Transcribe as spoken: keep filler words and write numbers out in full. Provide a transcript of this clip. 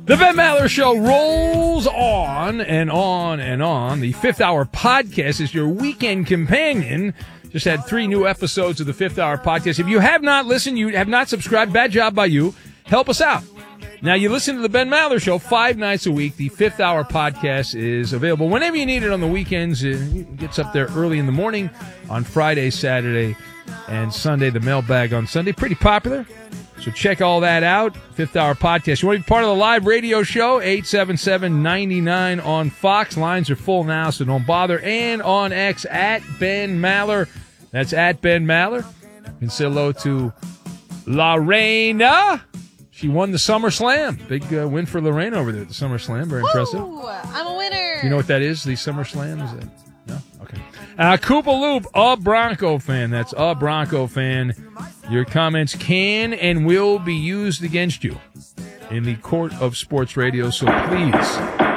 The Ben Maller Show rolls on and on and on. The Fifth Hour Podcast is your weekend companion. Just had three new episodes of the Fifth Hour Podcast. If you have not listened, you have not subscribed, bad job by you. Help us out. Now, you listen to the Ben Maller Show five nights a week. The Fifth Hour Podcast is available whenever you need it on the weekends. It gets up there early in the morning on Friday, Saturday, and Sunday. The mailbag on Sunday. Pretty popular. So check all that out. Fifth Hour Podcast. You want to be part of the live radio show? eight seven seven, nine nine on Fox. Lines are full now, so don't bother. And on X, at Ben Maller. That's at Ben Maller. You can say hello to Lorena. She won the SummerSlam. Big uh, win for Lorena over there at the SummerSlam. Very impressive. Woo! I'm a winner. Do you know what that is, the SummerSlam? Is that, no? Okay. Uh, Koopa Loop, a Bronco fan. That's a Bronco fan. Your comments can and will be used against you in the court of sports radio, so please